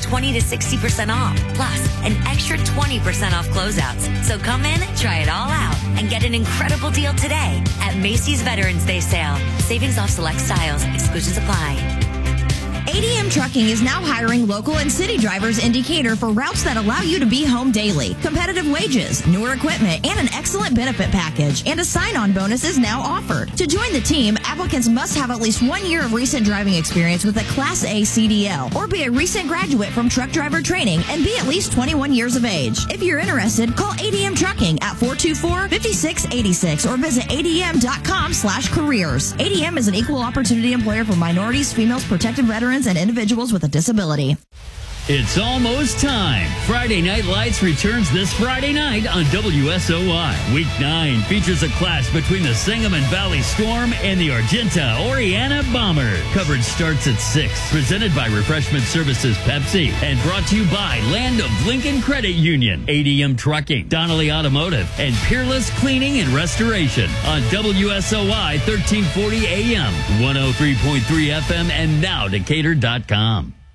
20 to 60% off, plus an extra 20% off closeouts. So come in, try it all out, and get an incredible deal today at Macy's Veterans Day Sale. Savings off select styles. Exclusions apply. ADM Trucking is now hiring local and city drivers in Decatur for routes that allow you to be home daily. Competitive wages, newer equipment, and an excellent benefit package. And a sign-on bonus is now offered. To join the team, applicants must have at least 1 year of recent driving experience with a Class A CDL or be a recent graduate from truck driver training and be at least 21 years of age. If you're interested, call ADM Trucking at 424-5686 or visit adm.com/careers. ADM is an equal opportunity employer for minorities, females, protected veterans, and individuals with a disability. It's almost time. Friday Night Lights returns this Friday night on WSOY. Week 9 features a clash between the Sangamon Valley Storm and the Argenta Oriana Bombers. Coverage starts at 6. Presented by Refreshment Services Pepsi and brought to you by Land of Lincoln Credit Union, ADM Trucking, Donnelly Automotive, and Peerless Cleaning and Restoration on WSOY 1340 AM, 103.3 FM, and now Decatur.com.